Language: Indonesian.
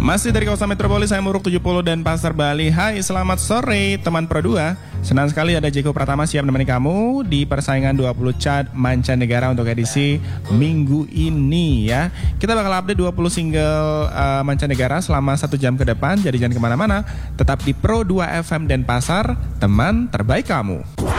Masih dari kawasan Metropolis, saya Muruk 70 dan Pasar Bali. Hai, selamat sore teman Pro 2. Senang sekali ada Jeko Pratama siap menemani kamu di persaingan 20 chart mancanegara untuk edisi minggu ini ya. Kita bakal update 20 single mancanegara selama 1 jam ke depan. Jadi jangan kemana-mana, tetap di Pro 2 FM dan Pasar, teman terbaik kamu.